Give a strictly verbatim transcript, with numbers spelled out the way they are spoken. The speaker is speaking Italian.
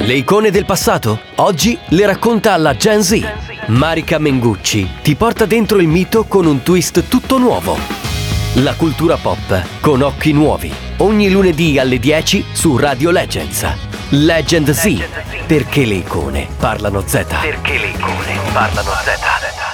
Le icone del passato? Oggi le racconta alla Gen Z. Marica Mengucci ti porta dentro il mito con un twist tutto nuovo. La cultura pop con occhi nuovi. Ogni lunedì alle dieci su Radio Legends. Legend Z. Perché le icone parlano Z. Perché le icone parlano Z.